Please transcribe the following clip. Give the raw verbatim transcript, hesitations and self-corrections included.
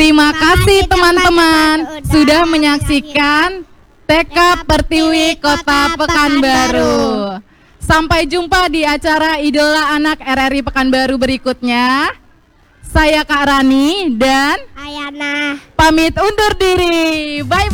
Terima kasih teman-teman sudah menyaksikan T K Pertiwi Kota Pekanbaru. Sampai jumpa di acara Idola Anak R R I Pekanbaru berikutnya. Saya Kak Rani dan Ayana pamit undur diri. Bye.